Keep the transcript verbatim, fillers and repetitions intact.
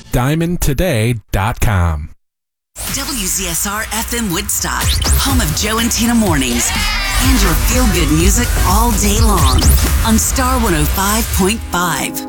diamond today dot com. W Z S R F M Woodstock, home of Joe and Tina Mornings, and your feel-good music all day long on Star one oh five point five.